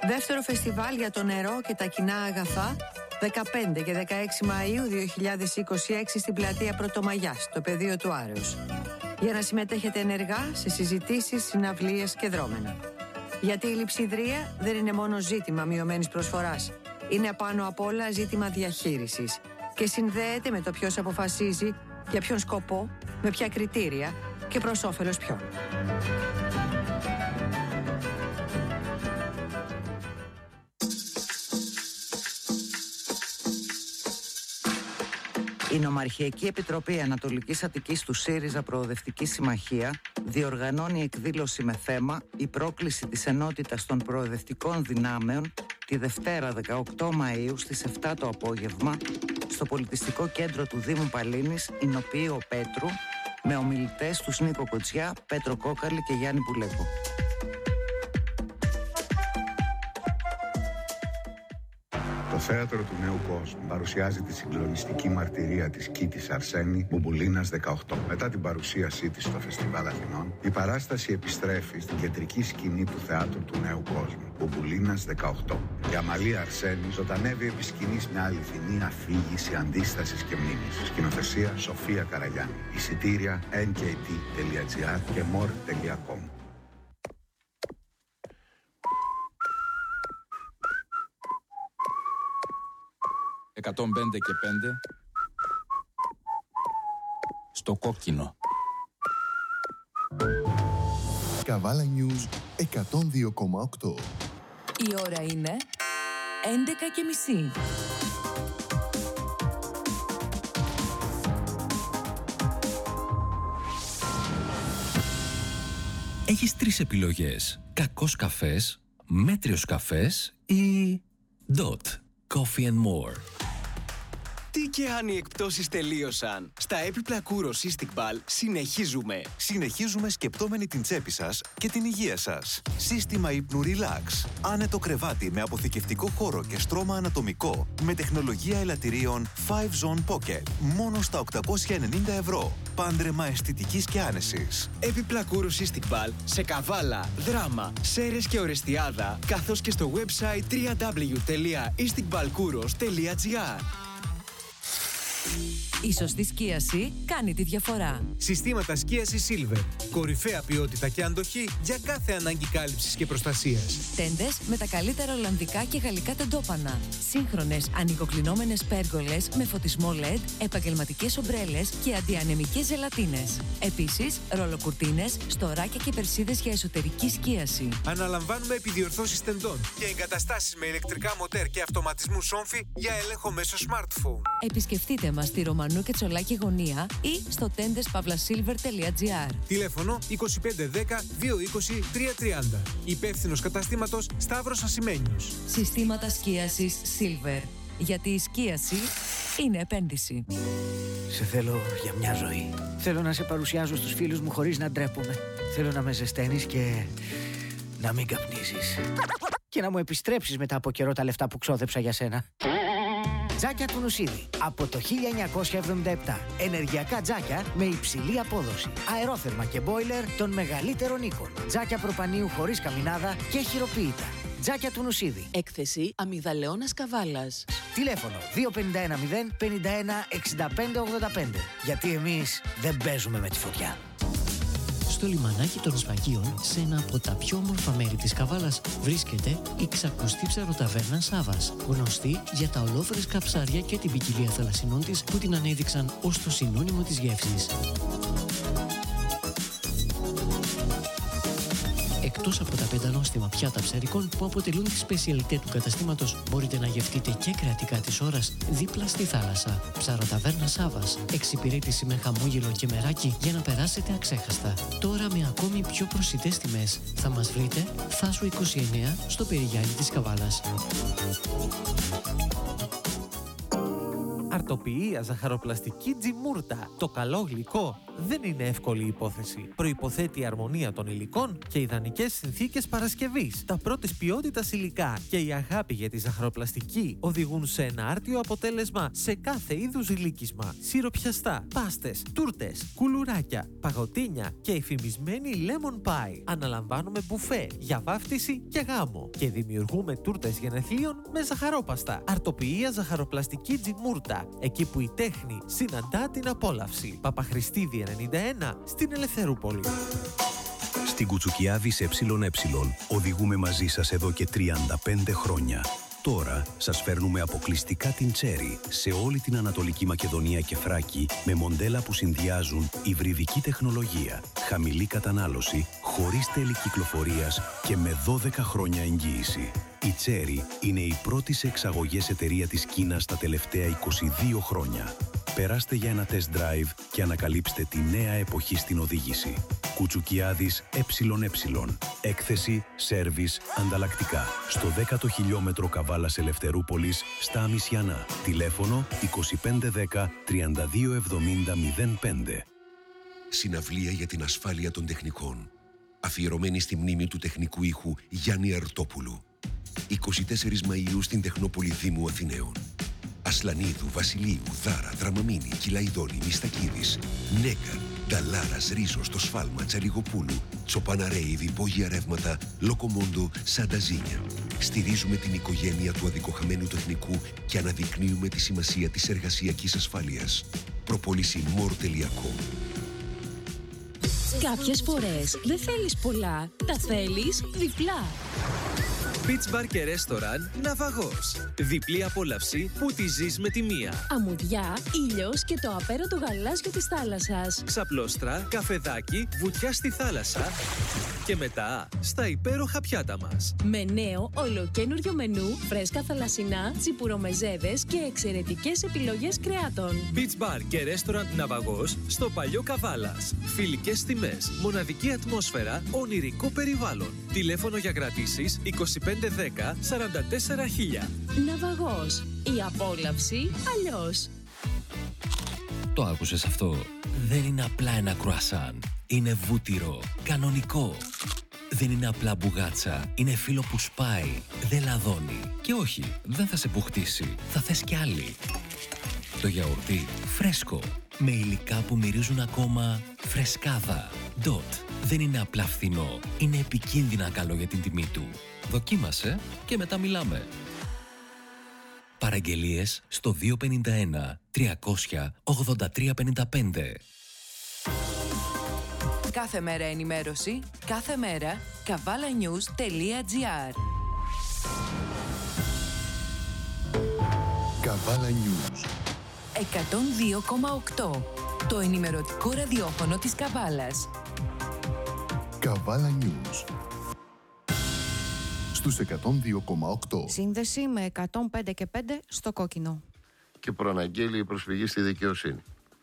Δεύτερο φεστιβάλ για το νερό και τα κοινά αγαθά, 15 και 16 Μαΐου 2026 στην πλατεία Πρωτομαγιάς, στο πεδίο του Άρεως. Για να συμμετέχετε ενεργά σε συζητήσεις, συναυλίες και δρόμενα. Γιατί η λειψιδρία δεν είναι μόνο ζήτημα μειωμένης προσφοράς. Είναι πάνω απ' όλα ζήτημα διαχείρισης και συνδέεται με το ποιος αποφασίζει, για ποιον σκοπό, με ποια κριτήρια και προς όφελος ποιον. Η Νομαρχιακή Επιτροπή Ανατολικής Αττικής του ΣΥΡΙΖΑ Προοδευτική Συμμαχία διοργανώνει εκδήλωση με θέμα «Η πρόκληση της ενότητας των προοδευτικών δυνάμεων» τη Δευτέρα 18 Μαΐου στις 7 το απόγευμα στο Πολιτιστικό Κέντρο του Δήμου Παλίνης, Ηνοποιείο Πέτρου, με ομιλητές τους Νίκο Κοτσιά, Πέτρο Κόκαλη και Γιάννη Πουλέκο. Το θέατρο του νέου κόσμου παρουσιάζει τη συγκλονιστική μαρτυρία της Κίτης Αρσένη Μπουμπουλίνας 18. Μετά την παρουσίασή της στο Φεστιβάλ Αθηνών, η παράσταση επιστρέφει στην κεντρική σκηνή του θεάτρου του νέου κόσμου, Μπουμπουλίνας 18. Η Αμαλία Αρσένη ζωντανεύει επί σκηνής μια αληθινή αφήγηση αντίστασης και μνήμης. Σκηνοθεσία Σοφία Καραγιάννη. Εισιτήρια nkt.gr και more.com. 105 και 5 στο κόκκινο. Καβάλα News 102,8. Η ώρα είναι 11:30. Έχεις 3 επιλογές. Κακός καφές, μέτριος καφές ή DOT Coffee and More. Τι και αν οι εκπτώσεις τελείωσαν. Στα έπιπλα Kouros Istiqbal συνεχίζουμε σκεπτόμενοι την τσέπη σας και την υγεία σας. Σύστημα ύπνου Relax. Άνετο κρεβάτι με αποθηκευτικό χώρο και στρώμα ανατομικό με τεχνολογία ελαττηρίων 5 Zone Pocket. Μόνο στα 890 ευρώ. Πάντρεμα αισθητικής και άνεσης. Έπιπλα Kouros Istiqbal σε Καβάλα, Δράμα, Σέρες και Ορεστιάδα, καθώς και στο website www.istiqbalkouros.gr. Η σωστή σκίαση κάνει τη διαφορά. Συστήματα σκίασης Silver. Κορυφαία ποιότητα και αντοχή για κάθε ανάγκη κάλυψης και προστασίας. Τέντες με τα καλύτερα ολλανδικά και γαλλικά τεντόπανα. Σύγχρονες ανοιγοκλεινόμενες πέργολες με φωτισμό LED, επαγγελματικές ομπρέλες και αντιανεμικές ζελατίνες. Επίσης, ρολοκουρτίνες, στοράκια και περσίδες για εσωτερική σκίαση. Αναλαμβάνουμε επιδιορθώσεις τεντών και εγκαταστάσεις με ηλεκτρικά μοτέρ και αυτοματισμού σόμφι για έλεγχο μέσω smartphone. Επισκεφτείτε μας στη Ρωμανού και Τσολάκη Γωνία ή στο tendes.pavlasilver.gr. Τηλέφωνο 2510 220 330. Υπεύθυνος καταστήματος Σταύρος Ασημένιος. Συστήματα σκίασης Silver. Γιατί η σκίαση είναι επένδυση. Σε θέλω για μια ζωή. Θέλω να σε παρουσιάζω στους φίλους μου χωρίς να ντρέπομαι. Θέλω να με ζεσταίνεις και να μην καπνίζεις. Και να μου επιστρέψεις μετά από καιρό τα λεφτά που ξόδεψα για σένα. Τζάκια του Νουσίδη. Από το 1977. Ενεργειακά τζάκια με υψηλή απόδοση. Αερόθερμα και μπόιλερ των μεγαλύτερων οίκων. Τζάκια προπανίου χωρίς καμινάδα και χειροποίητα. Τζάκια του Νουσίδη. Έκθεση Αμυγδαλαιώνας Καβάλας. Τηλέφωνο 251 051 65 85. Γιατί εμείς δεν παίζουμε με τη φωτιά. Στο λιμανάκι των Σφαγίων, σε ένα από τα πιο όμορφα μέρη της Καβάλας, βρίσκεται η ξακουστή ψαροταβέρνα Σάβας, γνωστή για τα ολόφρεσκα ψάρια και την ποικιλία θαλασσινών της που την ανέδειξαν ως το συνώνυμο της γεύσης. Εκτός από τα 5 νόστιμα πιάτα ψαρικών που αποτελούν τη σπεσιαλιτέ του καταστήματος, μπορείτε να γευτείτε και κρατικά της ώρας δίπλα στη θάλασσα. Ψαροταβέρνα Σάβας. Εξυπηρέτηση με χαμόγελο και μεράκι για να περάσετε αξέχαστα. Τώρα με ακόμη πιο προσιτές τιμές. Θα μας βρείτε Θάσου 29 στο Περιγιάννη της Καβάλας. Αρτοποιεία ζαχαροπλαστική Τζιμούρτα. Το καλό γλυκό δεν είναι εύκολη υπόθεση. Προϋποθέτει η αρμονία των υλικών και ιδανικές συνθήκες παρασκευής. Τα πρώτης ποιότητας υλικά και η αγάπη για τη ζαχαροπλαστική οδηγούν σε ένα άρτιο αποτέλεσμα σε κάθε είδους γλύκισμα. Σιροπιαστά, πάστες, τούρτες, κουλουράκια, παγωτίνια και εφημισμένη lemon pie. Αναλαμβάνουμε μπουφέ για βάφτιση και γάμο και δημιουργούμε τούρτες γενεθλίων με ζαχαρόπαστα. Αρτοποιεία ζαχαροπλαστική Τζιμούρτα. Εκεί που η τέχνη συναντά την απόλαυση. Παπαχριστίδη 91 στην Ελευθερούπολη. Στην Κουτσουκιάδης ΕΕ οδηγούμε μαζί σας εδώ και 35 χρόνια. Τώρα σας φέρνουμε αποκλειστικά την Cherry σε όλη την Ανατολική Μακεδονία και Θράκη με μοντέλα που συνδυάζουν υβριδική τεχνολογία, χαμηλή κατανάλωση, χωρίς τέλη κυκλοφορίας και με 12 χρόνια εγγύηση. Η Cherry είναι η πρώτη σε εξαγωγές εταιρεία της Κίνας τα τελευταία 22 χρόνια. Περάστε για ένα test drive και ανακαλύψτε τη νέα εποχή στην οδήγηση. Κουτσουκιάδης ΕΕ. Έκθεση, σέρβις, ανταλλακτικά. Στο 10ο χιλιόμετρο Καβάλας Ελευθερούπολης, στα Αμισιανά. Τηλέφωνο 2510 3270 05. Συναυλία για την ασφάλεια των τεχνικών. Αφιερωμένη στη μνήμη του τεχνικού ήχου Γιάννη Αρτόπουλου. 24 Μαΐου στην Τεχνόπολη Δήμου Αθηναίων. Ασλανίδου, Βασιλείου, Δάρα, Δραμαμίνη, Κυλαϊδόνη, Μιστακίδης, Νέκαν, Νταλάρας, Ρίζος, το Σφάλμα, Τσαλιγοπούλου, Τσοπαναρέιδη, Υπόγεια Ρεύματα, Λοκομόντο, Σανταζίνια. Στηρίζουμε την οικογένεια του αδικοχαμένου τεχνικού και αναδεικνύουμε τη σημασία της εργασιακής ασφάλειας. Προπόληση more.com. Κάποιες φορές δεν θέλεις πολλά, τα θέλεις διπλά. Beach Bar και Restaurant Ναυαγός. Διπλή απόλαυση που τη ζεις με τη μία. Αμμουδιά, ήλιος και το απέραντο γαλάζιο της θάλασσας. Ξαπλώστρα, καφεδάκι, βουτιά στη θάλασσα. Και μετά στα υπέροχα πιάτα μας. Με νέο ολοκένουργιο μενού, φρέσκα θαλασσινά, τσιπουρομεζέδες και εξαιρετικές επιλογές κρεάτων. Beach Bar και Restaurant Ναυαγός στο Παλιό Καβάλας. Φιλικές τιμές, μοναδική ατμόσφαιρα, ονειρικό περιβάλλον. Τηλέφωνο για κρατήσεις 2510 44 000. Ναυαγός. Η απόλαυση αλλιώς. Το άκουσες αυτό? Δεν είναι απλά ένα κρουασάν. Είναι βούτυρο, κανονικό. Δεν είναι απλά μπουγάτσα. Είναι φύλλο που σπάει, δεν λαδώνει. Και όχι, δεν θα σε πουχτίσει. Θα θες κι άλλη. Το γιαουρτί φρέσκο, με υλικά που μυρίζουν ακόμα φρεσκάδα. Dot. Δεν είναι απλά φθηνό. Είναι επικίνδυνα καλό για την τιμή του. Δοκίμασε και μετά μιλάμε. Παραγγελίες στο 251 300 8355. Κάθε μέρα ενημέρωση, κάθε μέρα kavalanews.gr. Καβάλα News 102,8. Το ενημερωτικό ραδιόφωνο της Καβάλας. Καβάλα News στους 102,8. Σύνδεση με 105 και 5 στο κόκκινο. Και προαναγγέλει η προσφυγή στη δικαιοσύνη.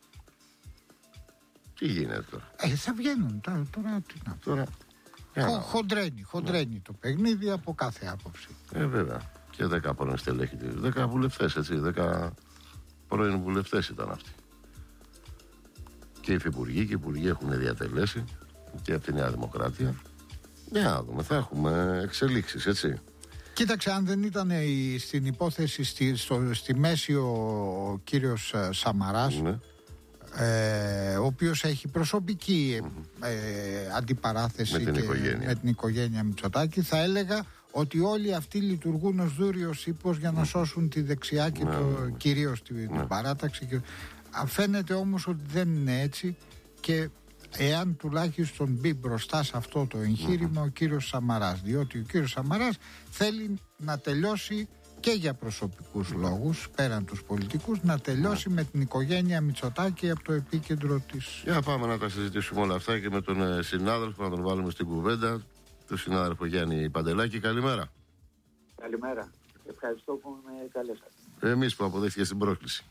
Τι γίνεται τώρα? Θα βγαίνουν τώρα. Χοντρένει το παιχνίδι από κάθε άποψη. Βέβαια. Και 10 πρώην στελέχη, 10 βουλευτές, έτσι. 10 πρώην βουλευτές ήταν αυτοί. Και οι υφυπουργοί και οι υπουργοί έχουν διατελέσει και από τη Νέα Δημοκρατία. Να δούμε, θα έχουμε εξελίξεις, έτσι. Κοίταξε, αν δεν ήταν στην υπόθεση στη μέση ο κύριος Σαμαράς, ναι, ο οποίος έχει προσωπική αντιπαράθεση με την οικογένεια Μητσοτάκη, θα έλεγα ότι όλοι αυτοί λειτουργούν ως δούριος ύπος για να σώσουν τη δεξιά και κυρίως την παράταξη. Φαίνεται όμως ότι δεν είναι έτσι, και εάν τουλάχιστον μπει μπροστά σε αυτό το εγχείρημα ο κύριος Σαμαράς, διότι ο κύριος Σαμαράς θέλει να τελειώσει και για προσωπικούς λόγους, πέραν τους πολιτικούς, να τελειώσει με την οικογένεια Μητσοτάκη από το επίκεντρο της. Για πάμε να τα συζητήσουμε όλα αυτά και με τον συνάδελφο, να τον βάλουμε στην κουβέντα, τον συνάδελφο Γιάννη Παντελάκη. Καλημέρα. Καλημέρα. Ευχαριστώ που με καλέσατε. Εμείς που αποδέχτηκες την πρόσκληση.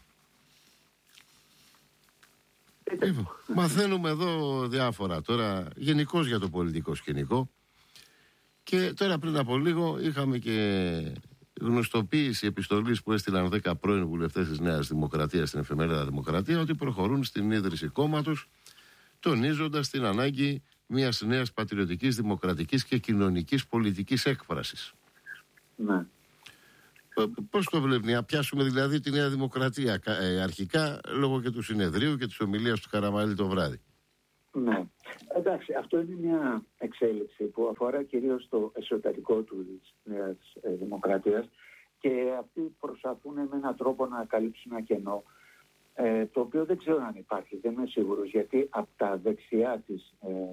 Μαθαίνουμε εδώ διάφορα τώρα γενικώς για το πολιτικό σκηνικό, και τώρα πριν από λίγο είχαμε και γνωστοποίηση επιστολής που έστειλαν 10 πρώην βουλευτές της Νέας Δημοκρατίας στην εφημερίδα Δημοκρατία ότι προχωρούν στην ίδρυση κόμματος, τονίζοντας την ανάγκη μιας νέας πατριωτικής, δημοκρατικής και κοινωνικής πολιτικής έκφρασης. Ναι. Πώς το βλέπει, να πιάσουμε δηλαδή τη Νέα Δημοκρατία αρχικά λόγω και του συνεδρίου και της ομιλίας του Καραμανλή το βράδυ? Ναι. Εντάξει, αυτό είναι μια εξέλιξη που αφορά κυρίως το εσωτερικό της Νέας Δημοκρατίας και αυτοί προσπαθούν με έναν τρόπο να καλύψουν ένα κενό, το οποίο δεν ξέρω αν υπάρχει, δεν είμαι σίγουρος, γιατί από τα δεξιά της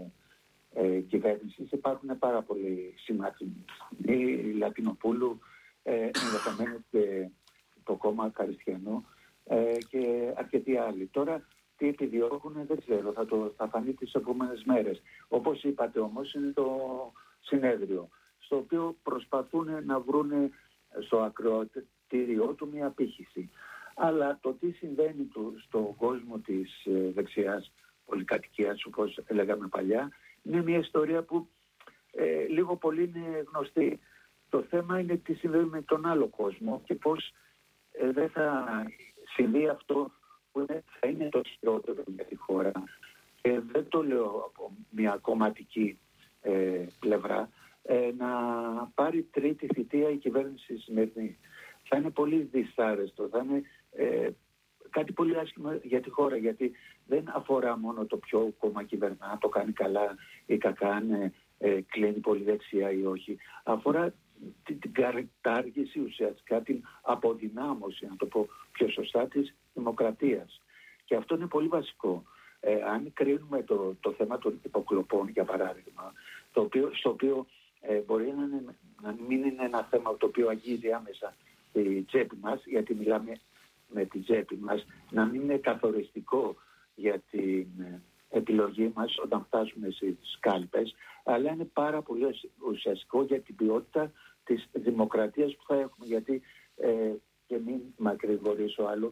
κυβέρνησης υπάρχουν πάρα πολλοί συμμάχοι. Η Λατινοπούλου, ενδεχομένως και το κόμμα Καριστιανό και αρκετοί άλλοι. Τώρα τι επιδιώκουν δεν ξέρω, θα φανεί τις επόμενες μέρες. Όπως είπατε όμως είναι το συνέδριο, στο οποίο προσπαθούν να βρουν στο ακροατήριό του μια απήχηση. Αλλά το τι συμβαίνει στον κόσμο της δεξιάς πολυκατοικίας, όπως λέγαμε παλιά, είναι μια ιστορία που λίγο πολύ είναι γνωστή. Το θέμα είναι τι συμβαίνει με τον άλλο κόσμο και πώς δεν θα συμβεί αυτό που θα είναι το χειρότερο για τη χώρα. Και δεν το λέω από μια κομματική πλευρά, να πάρει τρίτη θητεία η κυβέρνηση σημερινή. Θα είναι πολύ δυσάρεστο, θα είναι κάτι πολύ άσχημο για τη χώρα, γιατί δεν αφορά μόνο το ποιο κόμμα κυβερνά, το κάνει καλά ή κακά, αν κλείνει πολύ δεξιά ή όχι. Αφορά την κατάργηση, ουσιαστικά την αποδυνάμωση, να το πω πιο σωστά, της δημοκρατίας. Και αυτό είναι πολύ βασικό. Αν κρίνουμε το θέμα των υποκλοπών, για παράδειγμα, στο οποίο μπορεί να μην είναι ένα θέμα το οποίο αγγίζει άμεσα τη τσέπη μας, γιατί μιλάμε με τη τσέπη μας, να μην είναι καθοριστικό για την επιλογή μας όταν φτάσουμε στις κάλπες, αλλά είναι πάρα πολύ ουσιαστικό για την ποιότητα της δημοκρατίας που θα έχουμε. Γιατί και μην μακρηγορήσω άλλο,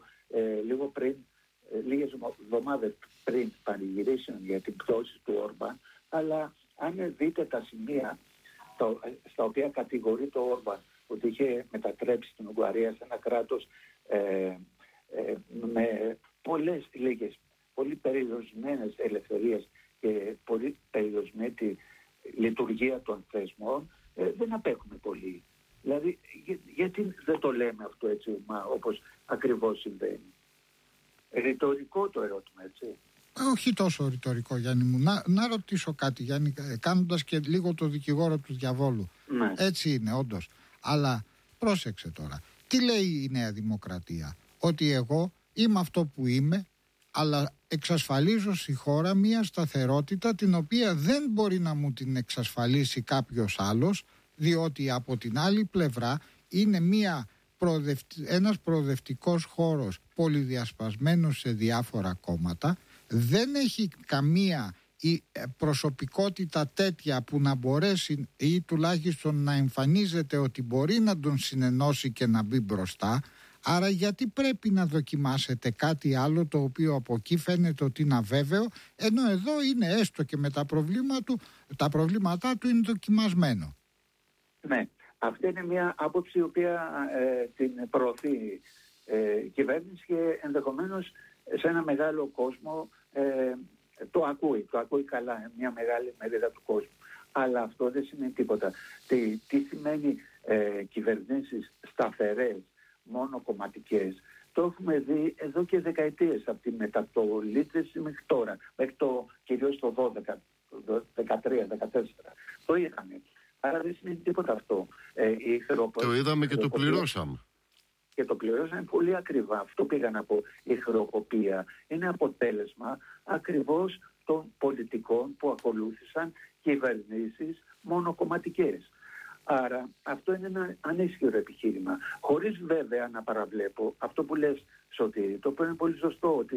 λίγες εβδομάδες πριν πανηγυρίσεων για την πτώση του Όρμπαν, αλλά αν δείτε τα σημεία στα οποία κατηγορεί το Όρμπαν ότι είχε μετατρέψει την Ουγγαρία σε ένα κράτος με πολύ περιορισμένες ελευθερίες και πολύ περιορισμένη τη λειτουργία των θεσμών, δεν απέχουμε πολύ. Δηλαδή, γιατί δεν το λέμε αυτό έτσι, όπως ακριβώς συμβαίνει? Ρητορικό το ερώτημα, έτσι. Όχι τόσο ρητορικό, Γιάννη μου. Να ρωτήσω κάτι, Γιάννη, κάνοντας και λίγο το δικηγόρο του διαβόλου. Ναι. Έτσι είναι, όντως. Αλλά πρόσεξε τώρα. Τι λέει η Νέα Δημοκρατία? Ότι εγώ είμαι αυτό που είμαι, αλλά εξασφαλίζω στη χώρα μια σταθερότητα την οποία δεν μπορεί να μου την εξασφαλίσει κάποιος άλλος, διότι από την άλλη πλευρά είναι ένας προοδευτικός χώρος πολυδιασπασμένος σε διάφορα κόμματα, δεν έχει καμία προσωπικότητα τέτοια που να μπορέσει ή τουλάχιστον να εμφανίζεται ότι μπορεί να τον συνενώσει και να μπει μπροστά. Άρα γιατί πρέπει να δοκιμάσετε κάτι άλλο το οποίο από εκεί φαίνεται ότι είναι αβέβαιο, ενώ εδώ είναι έστω και με τα προβλήματά του είναι δοκιμασμένο? Ναι, αυτή είναι μια άποψη η οποία την προωθεί η κυβέρνηση και ενδεχομένως σε ένα μεγάλο κόσμο το ακούει καλά, μια μεγάλη μερίδα του κόσμου. Αλλά αυτό δεν σημαίνει τίποτα. Τι σημαίνει κυβερνήσεις σταθερές, μόνο κομματικές? Το έχουμε δει εδώ και δεκαετίες, από τη μεταπολίτευση μέχρι τώρα, μέχρι κυρίως το 12, το 13, 14. Το είχαμε. Άρα δεν σημαίνει τίποτα αυτό. Το είδαμε και το πληρώσαμε. Και το πληρώσαμε πολύ ακριβά. Αυτό πήγα να πω. Η χρεοκοπία είναι αποτέλεσμα ακριβώς των πολιτικών που ακολούθησαν κυβερνήσεις μονοκομματικές. Άρα αυτό είναι ένα ανίσχυρο επιχείρημα. Χωρίς βέβαια να παραβλέπω αυτό που λες, Σωτήρη, το οποίο είναι πολύ σωστό, ότι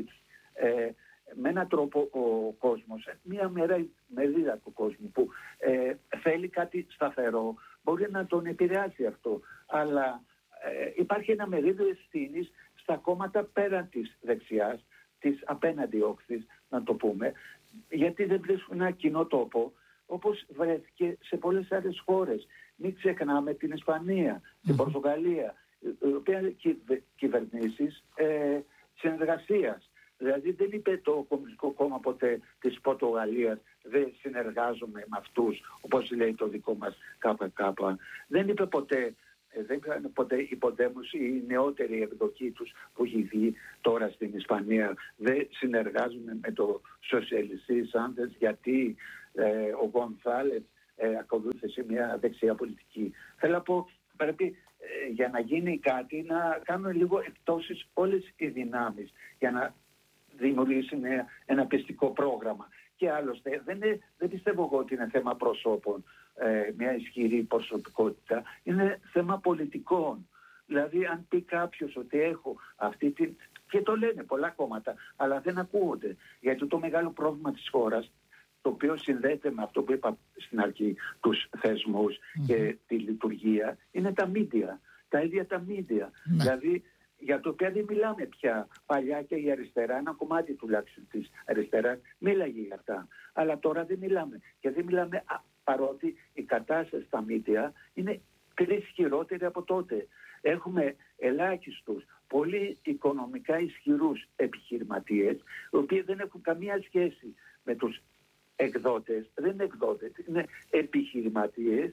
με έναν τρόπο ο κόσμος, μια μερίδα του κόσμου που θέλει κάτι σταθερό, μπορεί να τον επηρεάσει αυτό. Αλλά υπάρχει ένα μερίδιο ευθύνης στα κόμματα πέραν της δεξιάς, της απέναντι όχθης, να το πούμε, γιατί δεν βρίσκουν ένα κοινό τόπο, όπως βρέθηκε σε πολλές άλλες χώρες. μην ξεχνάμε την Ισπανία, την Πορτογαλία, οι οποίες κυβερνήσεις συνεργασίας. Δηλαδή δεν είπε το Κομμουνιστικό Κόμμα ποτέ της Πορτογαλίας δεν συνεργάζομαι με αυτούς, όπως λέει το δικό μας ΚΚ. Δεν είπε ποτέ, δεν έκανε ποτέ η Ποντέμος, η νεότερη εκδοχή τους που έχει βγει τώρα στην Ισπανία, δεν συνεργάζομαι με το Σοσιαλιστή Σάντες γιατί ο Γκονθάλες ακολούθησε μια δεξιά πολιτική. Θέλω να πω, πρέπει για να γίνει κάτι να κάνουν λίγο εκτόσεις όλες οι δυνάμεις για να δημιουργήσει ένα πιστικό πρόγραμμα. Και άλλωστε δεν πιστεύω εγώ ότι είναι θέμα προσώπων, μια ισχυρή προσωπικότητα, είναι θέμα πολιτικών. Δηλαδή αν πει κάποιος ότι έχω αυτή την... και το λένε πολλά κόμματα, αλλά δεν ακούγονται. Γιατί το μεγάλο πρόβλημα της χώρας, το οποίο συνδέεται με αυτό που είπα στην αρχή, τους θεσμούς και τη λειτουργία, είναι τα μίντια. Τα ίδια τα μίντια. Δηλαδή για το οποίο δεν μιλάμε πια. Παλιά και η αριστερά, ένα κομμάτι τουλάχιστον της αριστεράς, μίλαγε για αυτά. Αλλά τώρα δεν μιλάμε. Και δεν μιλάμε παρότι η κατάσταση στα μίντια είναι πολύ χειρότερη από τότε. Έχουμε ελάχιστους, πολύ οικονομικά ισχυρούς επιχειρηματίες, οι οποίοι δεν έχουν καμία σχέση με τους εκδότες. Δεν είναι εκδότες, είναι επιχειρηματίες,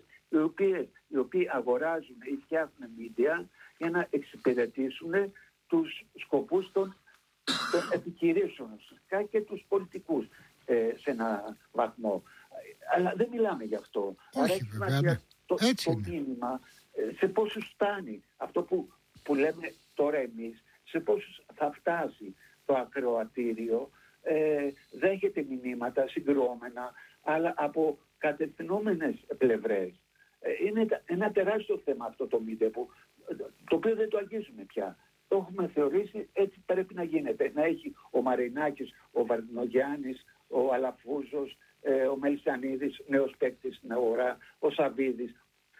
οι οποίοι αγοράζουν ή φτιάχνουν μίντια για να εξυπηρετήσουν τους σκοπούς των επιχειρήσεων και τους πολιτικούς σε ένα βαθμό. Αλλά δεν μιλάμε γι' αυτό. Όχι, άρα βέβαια, το μήνυμα σε πόσους φτάνει αυτό που λέμε τώρα εμείς, σε πόσους θα φτάσει το ακροατήριο, δέχεται μηνύματα συγκρόμενα, αλλά από κατευθυνόμενες πλευρές. Είναι ένα τεράστιο θέμα αυτό το μίντια, το οποίο δεν το αγγίζουμε πια. Το έχουμε θεωρήσει έτσι πρέπει να γίνεται. Να έχει ο Μαρινάκης, ο Βαρδινογιάννης, ο Αλαφούζος, ο Μελισσανίδης, νέος παίκτης στην αγορά, ο Σαββίδης.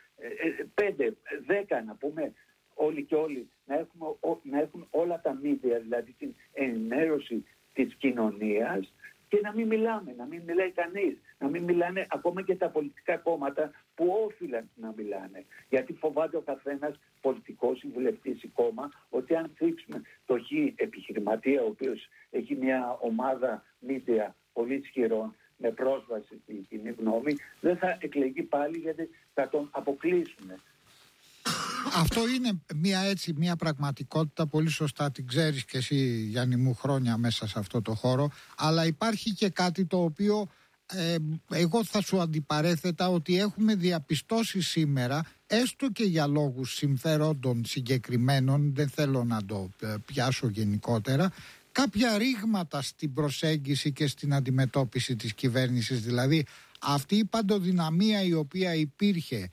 5-10 να πούμε όλοι και όλοι να έχουν όλα τα μίντια, δηλαδή την ενημέρωση της κοινωνίας, και να μην μιλάμε, να μην μιλάει κανείς, να μην μιλάνε ακόμα και τα πολιτικά κόμματα που όφυλαν να μιλάνε. Γιατί φοβάται ο καθένας πολιτικός συμβουλευτής ή κόμμα ότι αν θίξουμε το επιχειρηματία, ο οποίος έχει μια ομάδα μίντια πολύ ισχυρών με πρόσβαση στην κοινή γνώμη, δεν θα εκλεγεί πάλι γιατί θα τον αποκλείσουν. Αυτό είναι μια πραγματικότητα, πολύ σωστά την ξέρεις και εσύ, Γιάννη μου, χρόνια μέσα σε αυτό το χώρο, αλλά υπάρχει και κάτι το οποίο εγώ θα σου αντιπαρέθετα, ότι έχουμε διαπιστώσει σήμερα, έστω και για λόγους συμφερόντων συγκεκριμένων, δεν θέλω να το πιάσω γενικότερα, κάποια ρήγματα στην προσέγγιση και στην αντιμετώπιση της κυβέρνησης. Δηλαδή αυτή η παντοδυναμία η οποία υπήρχε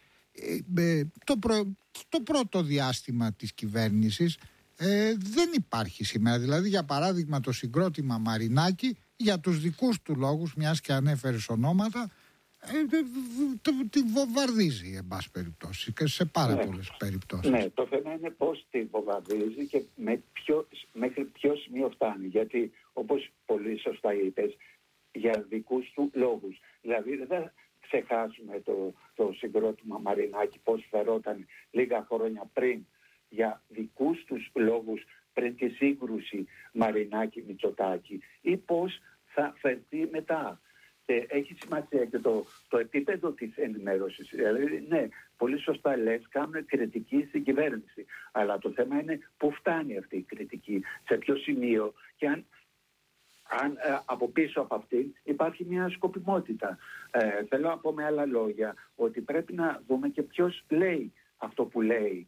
το πρώτο διάστημα της κυβέρνησης δεν υπάρχει σήμερα. Δηλαδή για παράδειγμα το συγκρότημα Μαρινάκη, για τους δικούς του λόγους, μιας και ανέφερες ονόματα, τη βομβαρδίζει εν πάση περιπτώσει και σε πάρα πολλές περιπτώσεις. Ναι, το θέμα είναι πώς τη βομβαρδίζει και μέχρι ποιο σημείο φτάνει. Γιατί όπως πολύ σωστά είπες, για δικούς του λόγους. Δηλαδή δεν θα ξεχάσουμε το συγκρότημα Μαρινάκη πώς φερόταν λίγα χρόνια πριν για δικούς τους λόγους, πριν τη σύγκρουση Μαρινάκη-Μητσοτάκη, ή πώς θα φερθεί μετά. Και έχει σημασία και το επίπεδο της ενημέρωσης. Δηλαδή, ναι, πολύ σωστά λες, κάνουν κριτική στην κυβέρνηση. Αλλά το θέμα είναι πού φτάνει αυτή η κριτική, σε ποιο σημείο, και αν από πίσω από αυτή υπάρχει μια σκοπιμότητα. Θέλω να πω με άλλα λόγια ότι πρέπει να δούμε και ποιος λέει αυτό που λέει.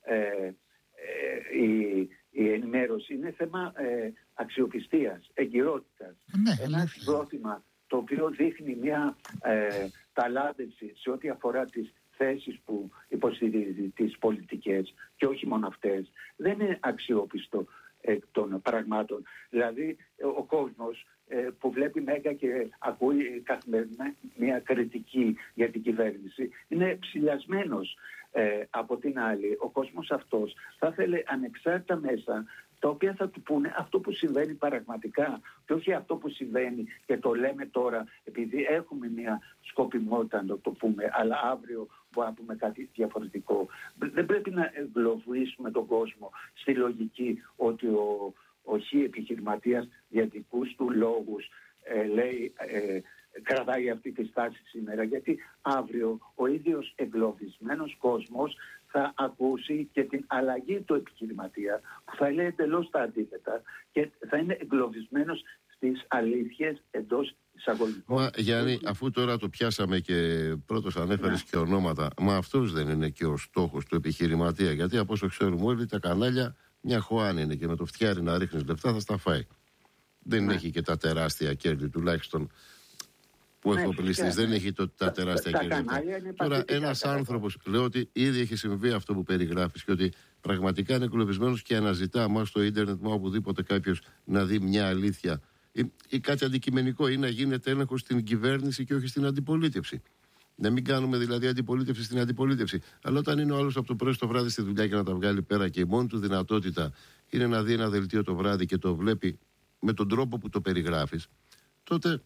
Η ενημέρωση είναι θέμα αξιοπιστίας, εγκυρότητας. Ένα συγκρότημα το οποίο δείχνει μια ταλάντευση σε ό,τι αφορά τις θέσεις που υποστηρίζει, τις πολιτικές, και όχι μόνο αυτές, δεν είναι αξιόπιστο εκ των πραγμάτων. Δηλαδή ο κόσμος που βλέπει Μέγκα και ακούει καθημερινά μια κριτική για την κυβέρνηση είναι ψηλιασμένος. Από την άλλη, ο κόσμος αυτός θα ήθελε ανεξάρτητα μέσα τα οποία θα του πούνε αυτό που συμβαίνει πραγματικά και όχι αυτό που συμβαίνει και το λέμε τώρα επειδή έχουμε μια σκοπιμότητα να το πούμε, αλλά αύριο μπορούμε να πούμε κάτι διαφορετικό. Δεν πρέπει να εγκλωβίσουμε τον κόσμο στη λογική ότι ο επιχειρηματίας για δικούς του λόγους λέει κρατάει αυτή τη στάση σήμερα, γιατί αύριο ο ίδιος εγκλωβισμένος κόσμος θα ακούσει και την αλλαγή του επιχειρηματία που θα λέει εντελώς τα αντίθετα και θα είναι εγκλωβισμένος στις αλήθειες εντός εισαγωγικών. Μα Γιάννη, αφού τώρα το πιάσαμε και πρώτος ανέφερες και ονόματα, μα αυτός δεν είναι και ο στόχος του επιχειρηματία? Γιατί από όσο ξέρουμε όλοι τα κανάλια μια χωάν είναι και με το φτιάρι να ρίχνεις λεφτά θα στα φάει. Δεν έχει και τα τεράστια κέρδη, τουλάχιστον που εφοπλιστής δεν έχει τα τεράστια κέρδη. Τώρα ένας άνθρωπος, λέω ότι ήδη έχει συμβεί αυτό που περιγράφεις και ότι πραγματικά είναι εγκλωβισμένος και αναζητά μας στο ίντερνετ, μα οπουδήποτε κάποιος να δει μια αλήθεια ή κάτι αντικειμενικό, ή να γίνεται έλεγχος στην κυβέρνηση και όχι στην αντιπολίτευση. Να μην κάνουμε δηλαδή αντιπολίτευση στην αντιπολίτευση. Αλλά όταν είναι ο άλλος από το πρωί στο βράδυ στη δουλειά και να τα βγάλει πέρα και η μόνη του δυνατότητα είναι να δει ένα δελτίο το βράδυ και το βλέπει με τον τρόπο που το περιγράφεις, τότε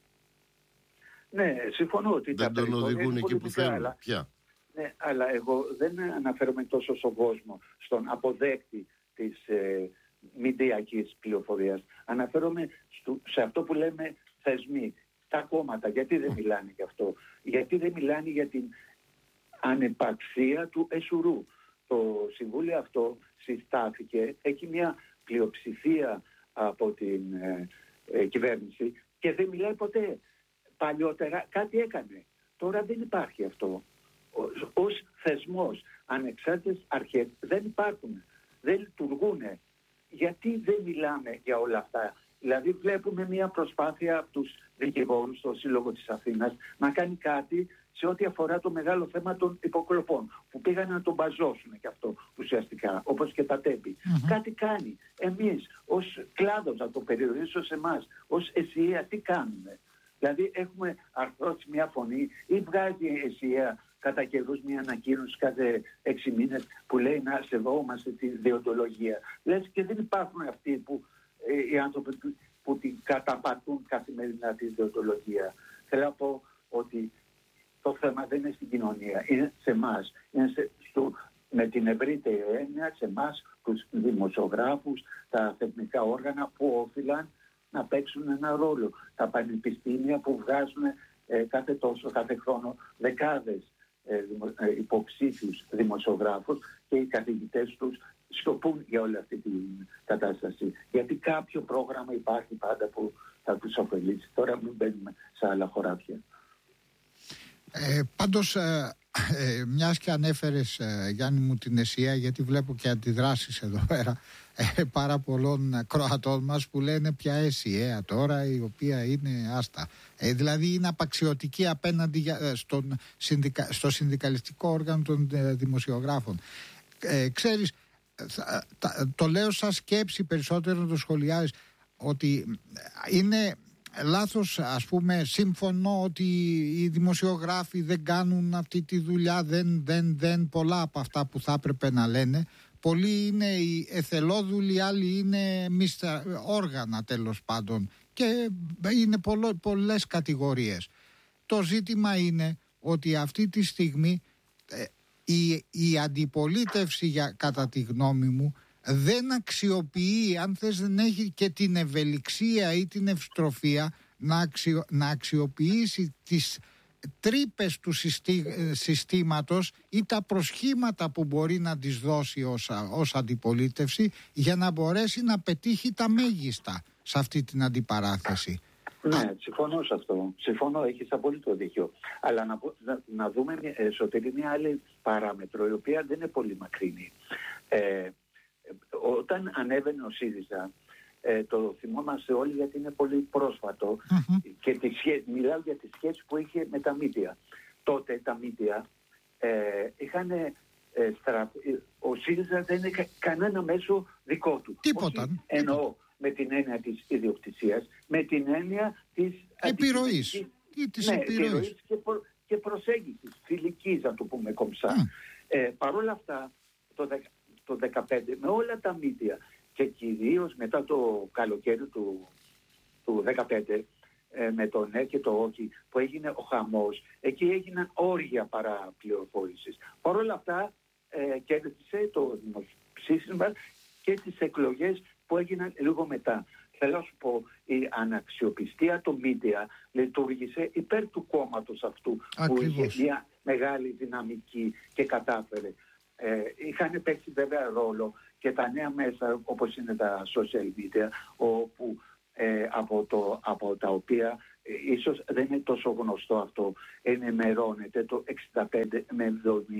ναι, συμφωνώ ότι δεν τον οδηγούν εκεί που θέλουν πια. Ναι, αλλά εγώ δεν αναφέρομαι τόσο στον κόσμο, στον αποδέκτη της μηντιακής πληροφορίας. Αναφέρομαι σε αυτό που λέμε θεσμοί. Τα κόμματα, γιατί δεν μιλάνε γι' αυτό? Γιατί δεν μιλάνε για την ανεπαρξία του εσουρού? Το συμβούλιο αυτό συστάθηκε, έχει μια πλειοψηφία από την κυβέρνηση και δεν μιλάει ποτέ. Παλιότερα κάτι έκανε. Τώρα δεν υπάρχει αυτό. Ως θεσμός, ανεξάρτητες αρχές δεν υπάρχουν. Δεν λειτουργούν. Γιατί δεν μιλάμε για όλα αυτά? Δηλαδή βλέπουμε μια προσπάθεια από τους δικηγόρους στο Σύλλογο της Αθήνας να κάνει κάτι σε ό,τι αφορά το μεγάλο θέμα των υποκλοπών, που πήγαν να τον μπαζώσουν και αυτό ουσιαστικά, όπως και τα τέμπη. Κάτι κάνει. Εμείς ως κλάδος, να το περιορίσω σε εμάς, ως ΕΣΥΑ, τι κάνουμε? Δηλαδή έχουμε αρθρώσει μια φωνή ή βγάζει η ΕΣΥΑ κατά καιρούς μια ανακοίνωση κάθε 6 μήνες που λέει να σεβόμαστε τη δεοντολογία. Λες και δεν υπάρχουν αυτοί που οι άνθρωποι που την καταπατούν καθημερινά τη δεοντολογία. Θέλω να πω ότι το θέμα δεν είναι στην κοινωνία, είναι σε εμάς. Είναι με την ευρύτερη έννοια σε εμάς, τους δημοσιογράφους, τα θεσμικά όργανα που όφυλαν να παίξουν ένα ρόλο. Τα πανεπιστήμια που βγάζουν κάθε χρόνο δεκάδες υποψήφιους δημοσιογράφους και οι καθηγητές τους σκοπούν για όλη αυτή την κατάσταση. Γιατί κάποιο πρόγραμμα υπάρχει πάντα που θα τους ωφελήσει. Τώρα μην μπαίνουμε σε άλλα χωράφια. Πάντως, μιας και ανέφερες, Γιάννη μου, την ΕΣΥΑ, γιατί βλέπω και αντιδράσεις εδώ πέρα πάρα πολλών Κροατών μας που λένε πια ΕΣΥΑ τώρα, η οποία είναι άστα. Δηλαδή είναι απαξιωτική απέναντι στο συνδικαλιστικό όργανο των δημοσιογράφων. Ξέρεις, το λέω σαν σκέψη περισσότερο να το σχολιάζεις, ότι είναι λάθος, ας πούμε, συμφωνώ ότι οι δημοσιογράφοι δεν κάνουν αυτή τη δουλειά, δεν πολλά από αυτά που θα έπρεπε να λένε. Πολλοί είναι οι εθελόδουλοι, άλλοι είναι όργανα τέλος πάντων και είναι πολλές κατηγορίες. Το ζήτημα είναι ότι αυτή τη στιγμή η αντιπολίτευση, κατά τη γνώμη μου, δεν αξιοποιεί, αν θες δεν έχει και την ευελιξία ή την ευστροφία να αξιοποιήσει τις τρύπες του συστήματος ή τα προσχήματα που μπορεί να τις δώσει ως αντιπολίτευση για να μπορέσει να πετύχει τα μέγιστα σε αυτή την αντιπαράθεση. Ναι, συμφωνώ σε αυτό. Συμφωνώ, έχεις απόλυτο δίκιο. Αλλά να δούμε μια άλλη παράμετρο, η οποία δεν είναι πολύ μακρινή. Όταν ανέβαινε ο ΣΥΡΙΖΑ, το θυμόμαστε όλοι γιατί είναι πολύ πρόσφατο και μιλάω για τη σχέση που είχε με τα μίντια. Τότε τα μίντια είχαν ο ΣΥΡΙΖΑ δεν είχε κανένα μέσο δικό του. Τίποτα. Όχι, εννοώ με την έννοια της ιδιοκτησίας, με την έννοια της επιρροής ή της επιρροής και προσέγγισης φιλικής, να το πούμε κομψά. Παρ' όλα αυτά το 2015 με όλα τα μίντια και κυρίως μετά το καλοκαίρι του 2015 με το ναι και το όχι, που έγινε ο χαμός, εκεί έγιναν όργια παραπληροφόρησης. Παρ' όλα αυτά κέρδισε το δημοψήφισμα και τις εκλογές που έγιναν λίγο μετά. Θέλω να σου πω, η αναξιοπιστία των media λειτουργήσε υπέρ του κόμματος αυτού. Ακριβώς. Που είχε μια μεγάλη δυναμική και κατάφερε. Είχαν παίξει βέβαια ρόλο και τα νέα μέσα όπως είναι τα social media, όπου από τα οποία ίσως δεν είναι τόσο γνωστό αυτό, ενημερώνεται το 65 με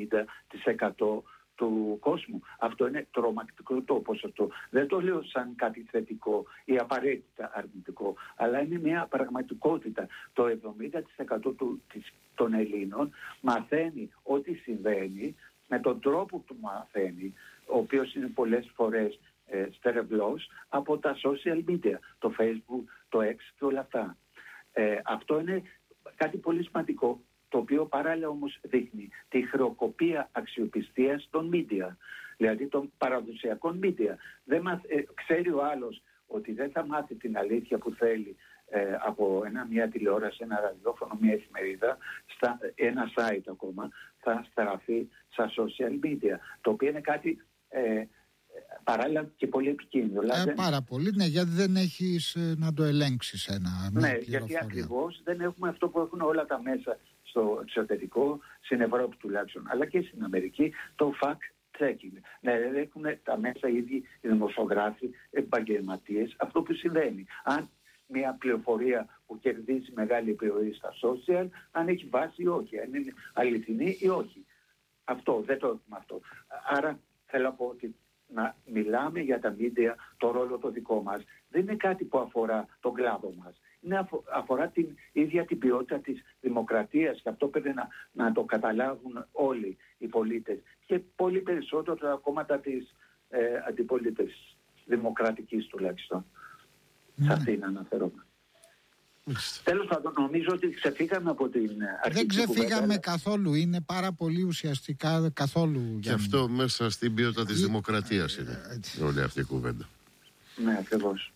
70% του κόσμου. Αυτό είναι τρομακτικό το ποσοστό. Δεν το λέω σαν κάτι θετικό ή απαραίτητα αρνητικό, αλλά είναι μια πραγματικότητα. Το 70% των Ελλήνων μαθαίνει ό,τι συμβαίνει με τον τρόπο που μαθαίνει, ο οποίος είναι πολλές φορές στερευλός από τα social media, το Facebook, το X και όλα αυτά. Αυτό είναι κάτι πολύ σημαντικό, το οποίο παράλληλα όμως δείχνει τη χρεοκοπία αξιοπιστίας των media, δηλαδή των παραδοσιακών media. Ξέρει ο άλλος ότι δεν θα μάθει την αλήθεια που θέλει από μια τηλεόραση, ένα ραδιόφωνο, μια εφημερίδα, ένα site ακόμα, θα στραφεί στα social media, το οποίο είναι κάτι παράλληλα και πολύ επικίνδυνο. Πάρα πολύ, ναι, γιατί δεν έχεις να το ελέγξεις ναι, γιατί ακριβώς δεν έχουμε αυτό που έχουν όλα τα μέσα στο εξωτερικό, στην Ευρώπη τουλάχιστον, αλλά και στην Αμερική, το fact-checking. Ναι, δεν έχουν τα μέσα ήδη οι δημοσιογράφοι, επαγγελματίες, αυτό που συμβαίνει. Αν μια πληροφορία που κερδίζει μεγάλη επιρροή στα social, αν έχει βάση ή όχι, αν είναι αληθινή ή όχι. Αυτό, δεν το έχουμε αυτό. Άρα θέλω να πω ότι να μιλάμε για τα media, το ρόλο το δικό μας, δεν είναι κάτι που αφορά τον κλάδο μας. Αφορά την ίδια την ποιότητα της δημοκρατίας, και αυτό πρέπει να το καταλάβουν όλοι οι πολίτες και πολύ περισσότερο τα κόμματα της αντιπολίτευσης, δημοκρατικής τουλάχιστον. Σε αυτήν αναφέρομαι. Τέλος πάντων, νομίζω ότι ξεφύγαμε από την αρχική. Δεν ξεφύγαμε καθόλου, είναι πάρα πολύ ουσιαστικά καθόλου. Και αυτό μέσα στην ποιότητα της δημοκρατίας είναι όλη αυτή η κουβέντα. Ναι, ακριβώς.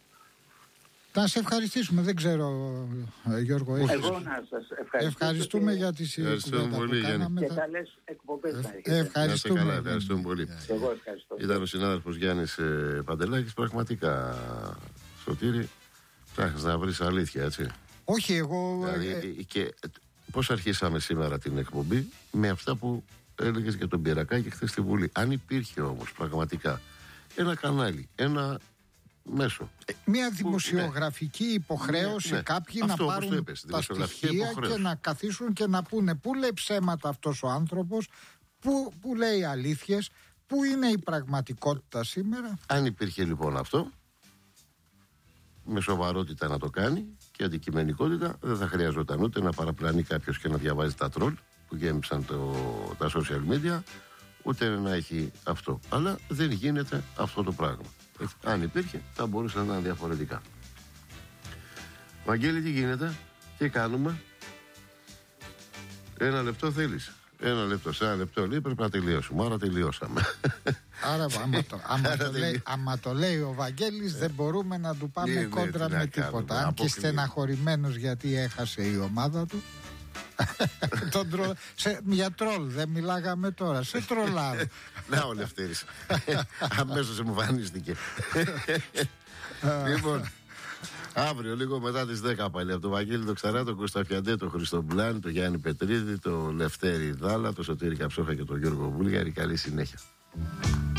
Θα σε ευχαριστήσουμε, δεν ξέρω Γιώργο. Εγώ να σας ευχαριστώ. Ευχαριστούμε για τις κουβέντα που κάναμε. Και καλές εκπομπές να έχετε. Ευχαριστούμε. Καλά, ευχαριστούμε πολύ. Εγώ ευχαριστώ. Ήταν ο συνάδελφος Γιάννης Παντελάκης, πραγματικά, Σωτήρη, ψάχνεις να βρεις αλήθεια, έτσι. Όχι, εγώ... Δηλαδή, και πώς αρχίσαμε σήμερα την εκπομπή με αυτά που έλεγες για τον Πιερακάκη χθες στη Βουλή. Αν υπήρχε όμως πραγματικά ένα κανάλι, ένα μέσο. Μια δημοσιογραφική υποχρέωση, κάποιοι να πάρουν τα στοιχεία και να καθίσουν και να πούνε πού λέει ψέματα αυτός ο άνθρωπος, πού λέει αλήθειες, πού είναι η πραγματικότητα σήμερα. Αν υπήρχε λοιπόν αυτό, με σοβαρότητα να το κάνει και αντικειμενικότητα, δεν θα χρειαζόταν ούτε να παραπλανεί κάποιος και να διαβάζει τα τρόλ που γέμισαν τα social media, ούτε να έχει αυτό. Αλλά δεν γίνεται αυτό το πράγμα. Αν υπήρχε, θα μπορούσε να είναι διαφορετικά. Βαγγέλη, τι γίνεται, τι κάνουμε? Ένα λεπτό θέλεις? Ένα λεπτό, σε ένα λεπτό λέει πρέπει να τελειώσουμε. Άρα τελειώσαμε. Άρα άμα το λέει ο Βαγγέλης, δεν μπορούμε να του πάμε κόντρα με τίποτα. Αν και στεναχωρημένος γιατί έχασε η ομάδα του. Για τρόλ δεν μιλάγαμε τώρα, σε τρολάρω. Να ο Λευτέρης αμέσως εμφανίστηκε. Λοιπόν, αύριο λίγο μετά τις 10 πάλι από τον Βαγγέλη τον Ξαρά, τον Κώστα Φιαντέ, τον Χρήστο Μπουλάνη, τον Γιάννη Πετρίδη, τον Λευτέρη Δάλα, τον Σωτήρη Καψόφα και τον Γιώργο Βούλγαρη. Καλή συνέχεια.